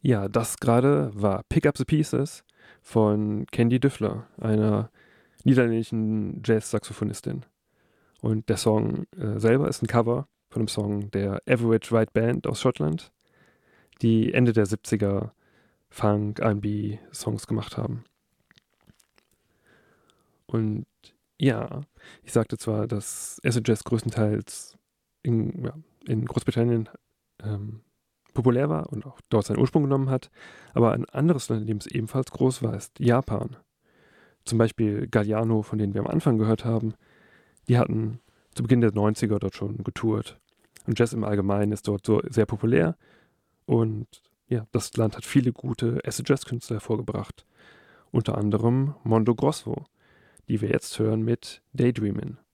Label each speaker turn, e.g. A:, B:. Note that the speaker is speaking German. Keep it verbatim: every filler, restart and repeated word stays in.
A: Ja, das gerade war Pick Up the Pieces von Candy Dufler, einer niederländischen Jazz-Saxophonistin. Und der Song äh, selber ist ein Cover von einem Song der Average White Band aus Schottland, die Ende der siebziger Funk, R und B-Songs gemacht haben. Und ja, ich sagte zwar, dass Acid Jazz größtenteils in, ja, in Großbritannien ähm, populär war und auch dort seinen Ursprung genommen hat, aber ein anderes Land, in dem es ebenfalls groß war, ist Japan. Zum Beispiel Galliano, von denen wir am Anfang gehört haben, die hatten zu Beginn der neunziger dort schon getourt. Und Jazz im Allgemeinen ist dort so sehr populär und ja, das Land hat viele gute Acid Jazz Künstler hervorgebracht. Unter anderem Mondo Grosso, die wir jetzt hören mit Daydreamin'.